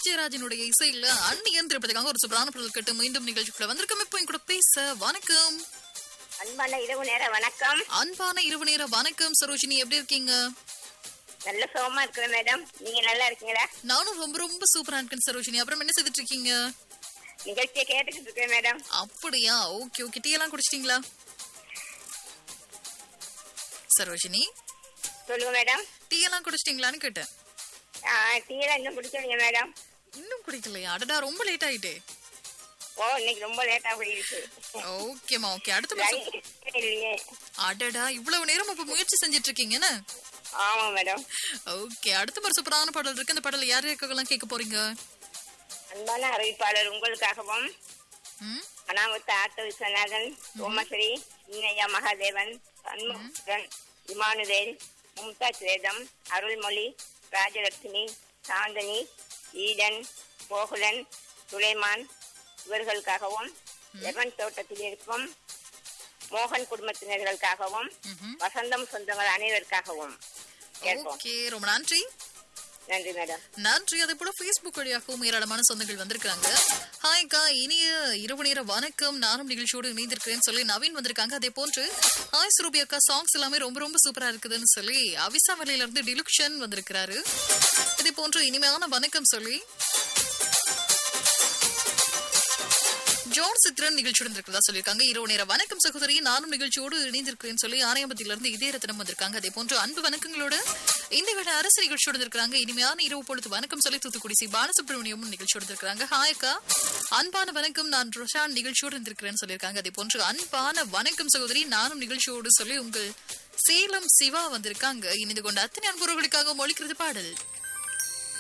ஜெயராஜனுடைய இசையில அந்நியன் திரைப்படத்துக்காக ஒரு சூப்பரான பாடல் கேட்டு மீண்டும் நிகழ்ச்சிக்குள்ள வந்திருக்கோம். இப்போ கூட பேச வணக்கம். அன்பான இரவு நேர வணக்கம். அன்பான இரவு நேர வணக்கம் சரோஜினி, எப்படி இருக்கீங்க? நல்ல சுகமா இருக்கிறேன் மேடம். நீங்க நல்லா இருக்கீங்களா? நானும் ரொம்ப ரொம்ப சூப்பரா இருக்கேன் சரோஜினி. அப்புறம் என்ன செய்துட்டு இருக்கீங்க? நிகழ்ச்சியை கேட்டுக்கிட்டு இருக்கேன் மேடம். அப்படியா? Okay okay. டீ எல்லாம் குடிச்சிட்டீங்களா சரோஜினி? சொல்லுங்க மேடம். டீ எல்லாம் குடிச்சிட்டீங்களான்னு கேட்டேன். டீ எல்லாம் இன்னும் குடிச்சீங்க மேடம்? இன்னும் குடிக்கலையா? அடடா, ரொம்ப லேட் ஆயிட்டே. ஓ, இன்னைக்கு ரொம்ப லேட்டா போயிடுச்சு. ஓகேமா, ஓகே. அடுத்த இல்லையே. அடடா, இவ்வளவு நேரம் அப்ப முயற்சி செஞ்சிட்டு இருக்கீங்கன்னு. ஆமா மேடம். ஓகே, அடுத்த ஒரு சூப்பரான பாடல் இருக்கு. இந்த பாடல் யார் யாருக்கெல்லாம் கேட்க போறீங்க? அன்பான அறிவிப்பாளர் உங்களுக்காகவும், அனாமத்த ஆட்ட விஸ்வநாதன், சோமஸ்ரீ, இன்னையா மகாதேவன், சண்முகன், இமானுவேல், மும்தாஜ் வேதம், அருள்மொழி, ராஜலட்சுமி, சாந்தனி, ஈடன், கோகுலன், சுலைமான் இவர்களுக்காகவும், லெமன் தோட்டத்தில் இருக்கும் மோகன் குடும்பத்தினர்களுக்காகவும், வசந்தம் சொந்தங்கள் அனைவருக்காகவும் கேட்போம். ஓகே, ரொம்ப நன்றி. நன்றி மேடம். நன்றி. அதே போல Facebook வழியாகவும் ஏராளமான சொந்தங்கள் வந்திருக்காங்க. ஹாய்க்கா, இனிய இரவு நேர வணக்கம், நானும் நிகழ்ச்சியோடு இணைந்திருக்கிறேன்னு சொல்லி நவீன் வந்திருக்காங்க. அதே போன்று ஹாய் சுரூபி அக்கா, சாங்ஸ் எல்லாமே ரொம்ப ரொம்ப சூப்பரா இருக்குதுன்னு சொல்லி அவிசா வலையில இருந்து டிலுக்ஷன் வந்திருக்கிறாரு. இதே போன்று இனிமையான வணக்கம் சொல்லி ஜோன் சித்ரன் நிகழ்ச்சியோடு இருக்கிறதா சொல்லியிருக்காங்க. இரவு நேர வணக்கம் சகோதரி, நானும் நிகழ்ச்சியோடு இணைந்திருக்கிறேன்னு சொல்லி ஆணையம்பத்தில இருந்து இதே ரத்தினம் வந்திருக்காங்க. அதே போன்று அன்பு வணக்கங்களோடு இந்த விட அரசு நிகழ்ச்சியோடு இருக்கிறாங்க. இனிமையான இரவு பொழுது வணக்கம் சொல்லி தூத்துக்குடி சி பாலசுப்ரமணியமும் நிகழ்ச்சியோடு இருக்கிறாங்க. ஹாய்க்கா, அன்பான வணக்கம், நான் ரோஷான் நிகழ்ச்சியோடு இருந்திருக்கிறேன்னு சொல்லியிருக்காங்க. அதே போன்று அன்பான வணக்கம் சகோதரி, நானும் நிகழ்ச்சியோடு சொல்லி உங்கள் சேலம் சிவா வந்திருக்காங்க. இணைந்து கொண்ட அத்தனை அன்புறவுகளுக்காக ஒழிக்கிறது பாடல்.